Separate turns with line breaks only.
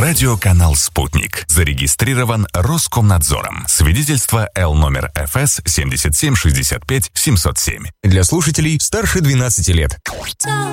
Радиоканал «Спутник». Зарегистрирован Роскомнадзором. Свидетельство Л номер ФС 77 65 707.
Для слушателей старше 12 лет.